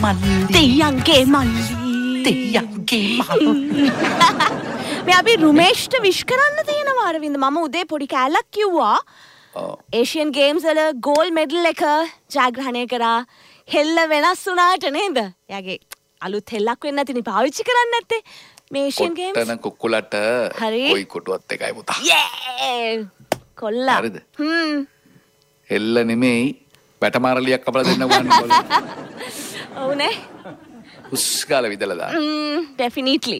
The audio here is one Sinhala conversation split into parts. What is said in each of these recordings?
දෙයන්ගේ මල්ලි මේ අපි රුමේෂ්ට විශ් කරන්න තියෙනවා අරවින්ද. මම උදේ පොඩි කෑල්ලක් කිව්වා. ඒෂියන් ගේම්ස් වල ගෝල් මෙඩල් එක ජයග්‍රහණය කරා. හෙල්ල වෙනස් වුණාට නේද? එයාගේ අලුත් හෙල්ලක් වෙන්න නැතිනේ පාවිච්චි කරන්නේ නැත්තේ. මේ ඒෂියන් ගේම්ස් කොටන කුකුලට කොයි කොටුවත් එකයි පුතා. යේ කොල්ලා. හරිද? හෙල්ල නෙමෙයි වැටමාරලියක් අපලා දෙන්න ගන්න කොල්ලා. ඔව් නේ. උස්කාල විදලා දාන්න. ඩෙෆිනිට්ලි.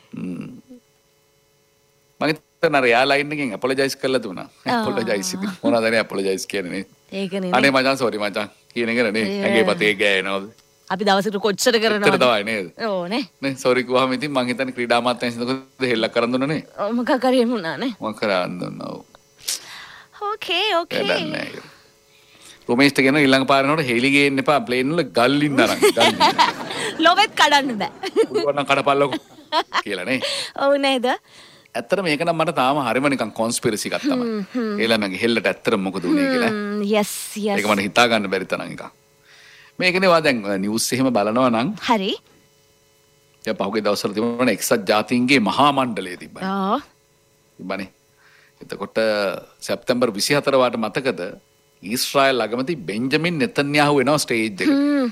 මම හිතන අර යා ලයින් එකෙන් අපොලොජයිස් කරලා දුනා. අපොලොජයිස් ඉතින් මොනවද නේ අපොලොජයිස් කියන්නේ නේ. ඒකනේ. අනේ මචං සෝරි මචං කියන එක නේ. ඇඟේ පතේ ගෑනවද? අපි දවසකට කොච්චර කරනවද? කොච්චර තමයි නේද? ඕ නේ. නේ සෝරි කිව්වම ඉතින් මං හිතන්නේ ක්‍රීඩා අමාත්‍යාංශයෙන් හෙල්ලක් කරන් දුන්නා නේ. මොකක් කරේ වුණා නේ. මොකක් කරන් දුන්නා. ඕකේ. රොමේෂ්ට කියන ඊළඟ පාරේනකොට හෙලි ගේන්න එපා ප්ලේන් වල ගල්ලින් අරන් ගල්ලින්. ලොවෙත් කඩන්න බෑ. පුළුවන් නම් කඩපල්ලකෝ කියලා නේ. ඔව් නේද? ඇත්තට මේක නම් මට තාම හරිම නිකන් කොන්ස්පිරසි එකක් තමයි. ඒ ළමයාගේ හෙල්ලට ඇත්තට මොකද උනේ කියලා. yes. ඒක මට හිතා ගන්න බැරි තරම් එකක්. මේකනේ වා දැන් නිවුස් එහෙම බලනවා නම් හරි. දැන් පහුගිය දවස්වල තිබුණා එක්සත් ජාතීන්ගේ මහා මණ්ඩලය තිබ්බනේ. තිබ්බනේ. එතකොට සැප්තැම්බර් 24 වාට මතකද ඊශ්‍රායල් අගමැති බෙන්ජමින් නෙතන්යාහු වෙනවා ස්ටේජ් එකට.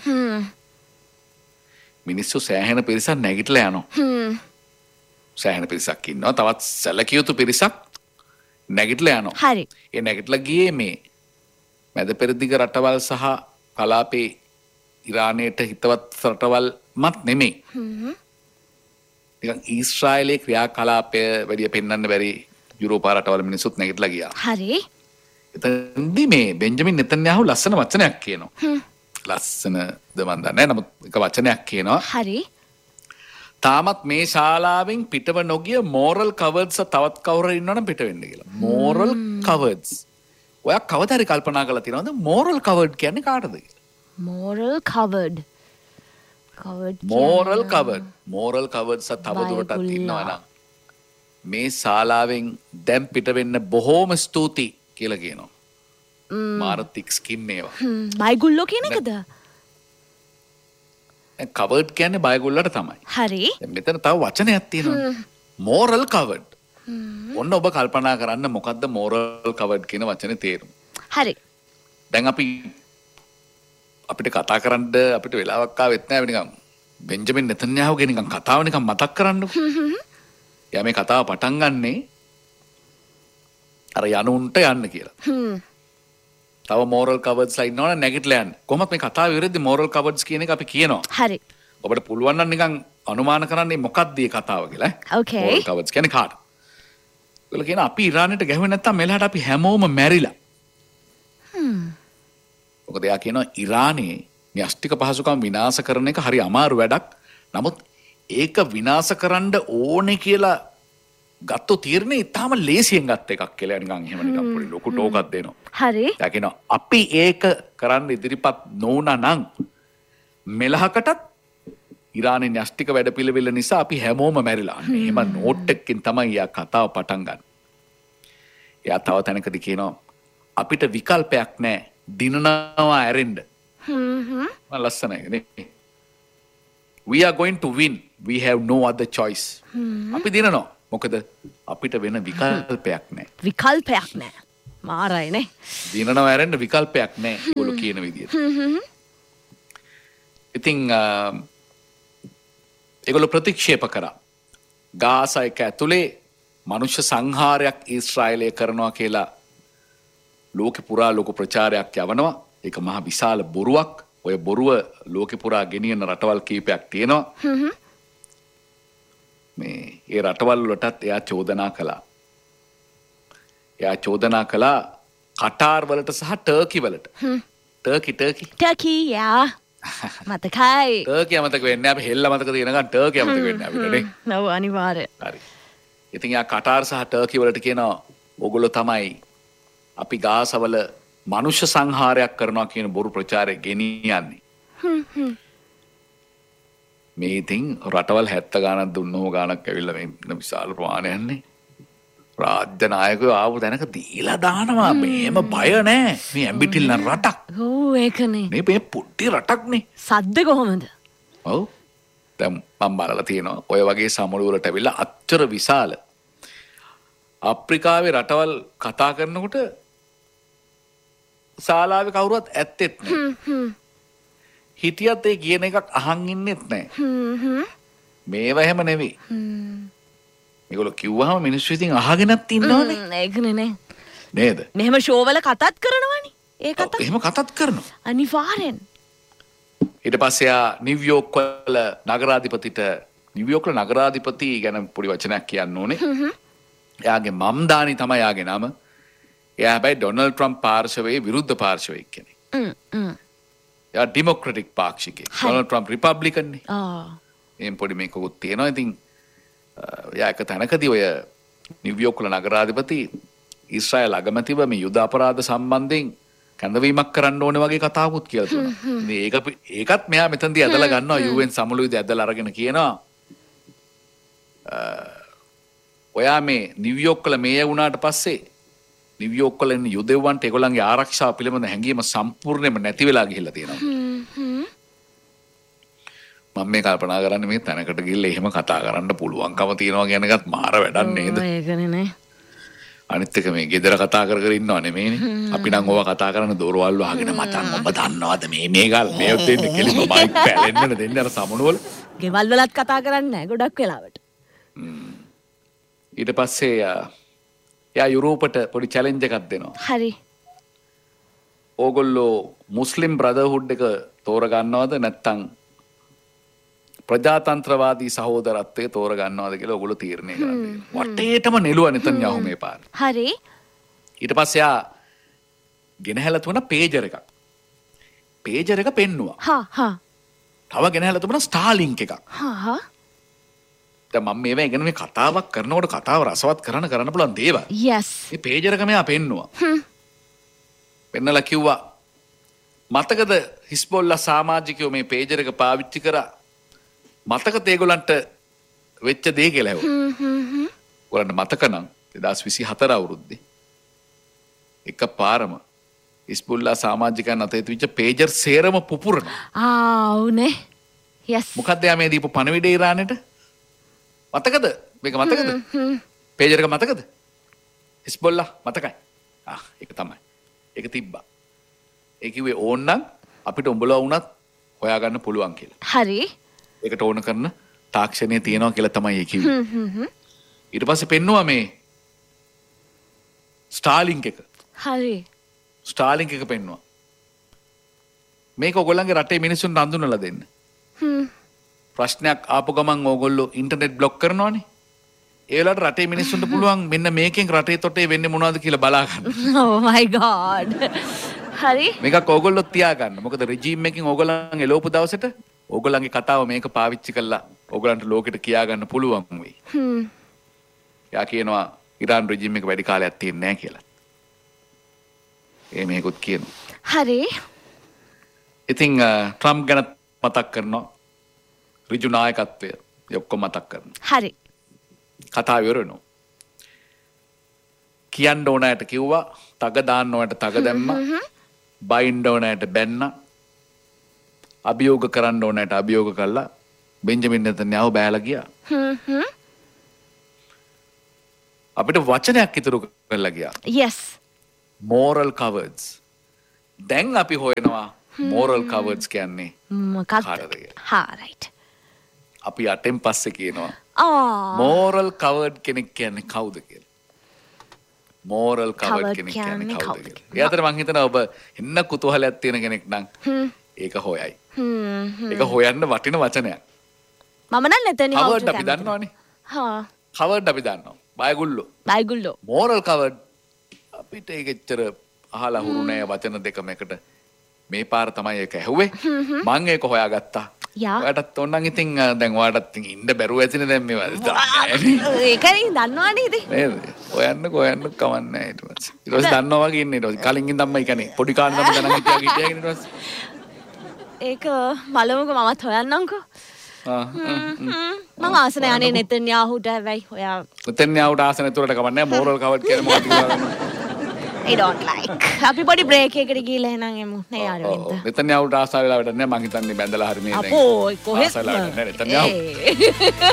මිනිස්සු සෑහෙන පිරිසක් නැගිටලා යනවා. සෑහෙන පිරිසක් ඉන්නවා. තවත් සැලකිය යුතු පිරිසක් නැගිටලා යනවා. හරි. ඒ නැගිටලා ගියේ මේ මැද පෙරදිග රටවල් සහ කලාපේ ඉරානයට හිතවත් රටවල් මත් නෙමෙයි. නිකන් ඊශ්‍රායලයේ ක්‍රියාකලාපය වැඩි පෙන්වන්න බැරි යුරෝපා රටවල මිනිස්සුත් නැගිටලා ගියා. හරි. එතනදී මේ බෙන්ජමින් නෙතන්යාහු ලස්සන වචනයක් කියනවා. ලස්සනද මන් දන්නේ නැහැ. නමුත් එක වචනයක් කියනවා. හරි. තාමත් මේ ශාලාවෙන් පිටව නොගිය මෝරල් කවර්ඩ්ස් තවත් කවුරු ඉන්නවනම් පිට වෙන්න කියලා. මෝරල් කවර්ඩ්ස්. ඔයා කවදා හරි කල්පනා කරලා තියෙනවද මෝරල් කවර්ඩ් කියන්නේ කාටද කියලා? මෝරල් කවර්ඩ්. මෝරල් කවර්ඩ්. මෝරල් කවර්ඩ්ස් තව දුරටත් ඉන්නවා නම් මේ ශාලාවෙන් දැන් පිට වෙන්න බොහෝම ස්තුතියි කියලා කියනවා. මාරතික් ස්කින් ඒවා. බයිගුල්ලෝ කියන එකද? කවර්ඩ් කියන්නේ බයිගුල්ලට තමයි. හරි. මෙතන තව වචනයක් තියෙනවා. මෝරල් කවර්ඩ්. ඔන්න ඔබ කල්පනා කරන්න මොකද්ද මෝරල් කවර්ඩ් කියන වචනේ තේරුම. හරි. දැන් අපිට කතා කරන්න අපිට වෙලාවක් ආවෙත් නැහැ නිකන් බෙන්ජමින් නෙතන්යාහුගේ නිකන් කතාව නිකන් මතක් කරන්නකො. යා මේ කතාව පටන් ගන්නේ අර යනුන්ට යන්න කියලා. තව මෝරල් කවර්ඩ්ස්ලා ඉන්නවනේ නැගිටලා යන්න. කොහොමද මේ කතාව ඉවරෙද්දී මෝරල් කවර්ඩ්ස් කියන එක අපි කියනවා. හරි. ඔබට පුළුවන් නම් නිකන් අනුමාන කරන්නේ මොකක්ද මේ කතාව කියලා. ඕකේ. මෝරල් කවර්ඩ්ස් කියන්නේ කාට? ඔයලා කියන අපි ඉරානයට ගැහුවේ නැත්තම් මෙලහට අපි හැමෝම මැරිලා. මොකද එයා කියනවා ඉරානයේ න්‍යෂ්ටික පහසුකම් විනාශ කරන එක හරි අමාරු වැඩක්. නමුත් ඒක විනාශ කරන්න ඕනේ කියලා ගත්ත තීරණය ඉතාම ලේසියෙන් ගත්ත එකක් කියලා නිකන් එහෙම නිකන් පොඩි ලොකු ටෝකක් දෙනවා. හරි. එයා කියනවා අපි ඒක කරන්න ඉදිරිපත් නොවුණා නම් මෙලහකටත් ඉරානයේ න්‍යෂ්ටික වැඩපිළිවෙල නිසා අපි හැමෝම මැරිලා. එහෙම නෝට් එකකින් තමයි යා කතාව පටන් ගන්න. එයා තව තැනකදී කියනවා අපිට විකල්පයක් නැහැ. දිනනවා ඇරෙන්න. ලස්සනයි නේ. We are going to win. We have no other choice. අපි දිනනවා. මොකද අපිට වෙන විකල්පයක් නැහැ. විකල්පයක් නැහැ. මාරයි නේ. දිනනවා ඇරෙන්න විකල්පයක් නැහැ. ඔයගොල්ලෝ කියන විදියට. ඉතින් ඒගොල්ලෝ ප්‍රතික්ෂේප කරා. ගාසා එක ඇතුලේ මනුෂ්‍ය සංහාරයක් ඊශ්‍රායලය කරනවා කියලා ලෝකෙ පුරා ලොකු ප්‍රචාරයක් යවනවා. ඒක මහ විශාල බොරුවක්. ඔය බොරුව ලෝකෙ පුරා ගෙනියන රටවල් කීපයක් තියෙනවා. මේ ඒ රටවල් වලටත් එයා චෝදනා කළා. එයා චෝදනා කළා කටාර් වලට සහ ටර්කි වලට. ටර්කි යා. මතකයි. ටර්කි අමතක වෙන්නේ අපි හෙල්ල මතක තියෙනකන් ටර්කි අමතක වෙන්නේ අපිට නේ. ඔව් අනිවාර්යයෙන්. හරි. ඉතින් එයා කටාර් සහ ටර්කි වලට කියනවා ඕගොල්ලෝ තමයි අපි ගාසවල මනුෂ්‍ය සංහාරයක් කරනවා කියන බොරු ප්‍රචාරය ගෙනියන්නේ. මේ ඉතින් රටවල් 70 ගානක් දුන්නෝ ගානක් ඇවිල්ලා මේ විශාල ප්‍රමාණයක්නේ. රාජ්‍ය නායකයෝ ආව දැනක දීලා දානවා. මේම බය නෑ. මේ ඇඹිටිල්ලන් රටක්. ඔව් ඒකනේ. මේ පුට්ටි රටක්නේ. සද්ද කොහමද? ඔව්. දැන් මම බලලා තියෙනවා ඔය වගේ සමුළු වලට ඇවිල්ලා අච්චර විශාල අප්‍රිකාවේ රටවල් කතා කරනකොට ශාලාවේ කවුරුවත් ඇත්තෙත් නැහැ. හිටියත් ඒ කියන එකක් අහන් ඉන්නෙත් නැහැ. මේවා එහෙම නෙවෙයි. මේගොල්ලෝ කිව්වහම මිනිස්සු ඉතින් අහගෙනත් ඉන්නවනේ. ඒකනේ නේ. නේද? මෙහෙම ෂෝ වල කතාත් කරනවනේ. ඒ කතා. එහෙම කතාත් කරනවා. අනිවාර්යෙන්. ඊට පස්සේ ආ නිව්යෝක් වල නගරාධිපතිට නිව්යෝක් වල නගරාධිපති ගැන පොඩි වචනයක් කියන්න ඕනේ. එයාගේ මම්දානි තමයි යාගේ නම. එයා හැබැයි ඩොනල්ඩ් ට්‍රම්ප් පාර්ශවයේ විරුද්ධ පාර්ශවයේ කෙනෙක්. එයා ඩෙමොක්‍රැටික් පාක්ෂිකයෙක්. ඩොනල්ඩ් ට්‍රම්ප් රිපබ්ලිකන් නේ. එහෙන් පොඩි මේකකුත් තියෙනවා. ඉතින් එයා එක තැනකදී ඔය නිව්යෝක් වල නගරාධිපති ඊශ්‍රායල් අගමැතිව මේ යුද අපරාධ සම්බන්ධයෙන් කැඳවීමක් කරන්න ඕනේ වගේ කතාවකුත් කියලා දුන්නා. ඒකත් මෙයා මෙතනදී ඇදලා ගන්නවා UN සමුළුවේදී ඇදලා අරගෙන කියනවා ඔයා මේ නිව්යෝක් වල මේය වුණාට පස්සේ නිව්යෝක් වල ඉන්න යුදෙව්වන්ට ඒගොල්ලන්ගේ ආරක්ෂාව පිළිබඳ හැඟීම සම්පූර්ණයෙන්ම නැති වෙලා ගිහිල්ලා තියෙනවා. මම මේ කල්පනා කරන්නේ මේ තැනකට ගිහිල්ලා එහෙම කතා කරන්න පුළුවන්කම තියනවා කියන එකත් මාර වැඩක් නේද? ඒකනේ නේ. අනිත් එක මේ ගෙදර කතා කර කර ඉන්නව නෙමෙයිනේ. අපි නම් ඕවා කතා කරන දොරවල් වහගෙන මචං ඔබ දන්නවද මේ ගල් මේ දෙන්න කෙලිම මයික් පැලෙන්න දෙන්න අර සමුණුවල. ගෙවල් වලත් කතා කරන්නේ නැහැ ගොඩක් වෙලාවට. ඊට පස්සේ එයා යුරෝපට පොඩි චැලෙන්ජ් එකක් දෙනවා. හරි. ඕගොල්ලෝ මුස්ලිම් බ්‍රදර්හුඩ් එක තෝරගන්නවද නැත්නම් ප්‍රජාතන්ත්‍රවාදී සහෝදරත්වයේ තෝරගන්නවද කියලා ඕගොල්ලෝ තීරණය කරන්නේ. වටේටම නෙළුවා නෙතන්යාහු මේ පාර. හරි. ඊට පස්සේ එයා ගෙනහැලා තුන පේජර් එකක්. පේජර් එක පෙන්නුවා. තව ගෙනහැලා තුන ස්ටාර්ලින්ක් එකක්. දැන් මම මේවා ඉගෙන මේ කතාවක් කරනකොට කතාව රසවත් කරන්න පුළුවන් දේවල්. yes. මේ පේජර් එක මෙයා පෙන්නුවා. පෙන්නලා කිව්වා මතකද හිස්බොල්ලා සමාජිකයෝ මේ පේජර් එක පාවිච්චි කරා මතකද ඒගොල්ලන්ට වෙච්ච දේ කියලා ඇහුවා. ඔයාලන්ට මතක නම් 2024 අවුරුද්දේ එකපාරම හිස්බොල්ලා සමාජිකයන් අතේ තිබිච්ච පේජර් සේරම පුපුරනවා. උනේ. yes. මොකද්ද යා මේ දීපු පණවිඩේ ඉරානෙට? මතකද? මේක මතකද? පේජර් එක මතකද? හිස්බොල්ලා මතකයි. ඒක තමයි. ඒක තිබ්බා. ඒ කිව්වේ ඕන්නම් අපිට උඹලා වුණත් හොයාගන්න පුළුවන් කියලා. හරි. ඒකට ඕන කරන තාක්ෂණය තියෙනවා කියලා තමයි ඒ කිව්වේ. ඊට පස්සේ පෙන්නුවා මේ ස්ටාර්ලින්ක් එක. හරි. ස්ටාර්ලින්ක් එක පෙන්නුවා. මේක ඔයගොල්ලන්ගේ රටේ මිනිස්සුන්ට හඳුන්වලා දෙන්න. ප්‍රශ්නයක් ආපු ගමන් ඕගොල්ලෝ ඉන්ටර්නෙට් බ්ලොක් කරනවානේ. ඒ වෙලාවට රටේ මිනිස්සුන්ට පුළුවන් මෙන්න මේකෙන් රටේ තොටේ වෙන්නේ මොනවද කියලා බලා ගන්න. oh my god. හරි. මේකක් ඕගොල්ලෝ තියාගන්න. මොකද රෙජීම් එකකින් ඕගොල්ලන් එළවපු දවසට ඕගොල්ලන්ගේ කතාව මේක පාවිච්චි කරලා ඕගොල්ලන්ට ලෝකෙට කියා ගන්න පුළුවන් වෙයි. යා කියනවා ඉරාන් රෙජීම් එක වැඩි කාලයක් තියෙන්නේ නැහැ කියලා. මේකුත් කියනවා. හරි. ඉතින් ට්‍රම්ප් ගැන මතක් කරනවා. ඍජු නායකත්වය ඔක්කොම මතක් කරනවා. හරි. කතාව ඉවරනවා. කියන්න ඕනෑට කිව්වා, තග දාන්න ඕනෑට තග දැම්මා, බයින්න ඕනෑට බැන්නා, අභියෝග කරන්න ඕනෑට අභියෝග කළා. බෙන්ජමින් නෙතන්යාහු බෑලා ගියා. අපිට වචනයක් ඉතුරු කරලා ගියා. yes. moral cowards. දැන් අපි හොයනවා moral cowards කියන්නේ මොකක්ද? right. අපි අටෙන් පස්සේ කියනවා moral coward කෙනෙක් කියන්නේ කවුද කියලා. moral coward කෙනෙක් කියන්නේ කවුද කියලා. ඒ අතර මං හිතනවා ඔබ එන්න කුතුහලයක් තියෙන කෙනෙක් නම් ඒක හොයයි. ඒක හොයන්න වටින වචනයක්. මම නම් නෙතන්යාහු coward අපි දන්නවනේ. coward අපි දන්නවා. බයගුල්ලෝ. moral coward අපිට ඒක එච්චර අහලා හුරු නෑ වචන දෙකම එකට. මේ පාර තමයි ඒක ඇහුවේ. මං ඒක හොයාගත්තා. ඔයාටත් ඕනනම් ඉතින් දැන් ඔයාටත් ඉන්න බැරුව ඇතිනේ දැන් මේවා. ඒකනේ දන්නවනේ ඉතින්. නේද? හොයන්න කවන්නේ ඊට පස්සේ. ඊට පස්සේ දන්නවා වගේ ඉන්නේ ඊට පස්සේ. කලින් ඉඳන්ම ඒ කියන්නේ පොඩි කාලේ නම් ගණන් හිටියා ඊට පස්සේ. ඒක බලමුකෝ මමත් හොයන්නම්කෝ. මම ආස නැහැ නෙතන්යාහුට හැබැයි ඔයා නෙතන්යාහුට ආස නැතුවට කමන්නේ මෝරල් කවර්ඩ් කියලා මොකක්ද කියලා. I don't like. අපි පොඩි බ්‍රේක් එකකට ගිහලා එහෙනම් එමු නේ අරවින්ද. නෙතන්යාහුට ආසාව වෙලා වැඩක් නැහැ මං හිතන්නේ බැඳලා හරි මේ දැන්. අපෝ කොහෙද? ආසාව වෙලා වැඩක් නැහැ නෙතන්යාහු.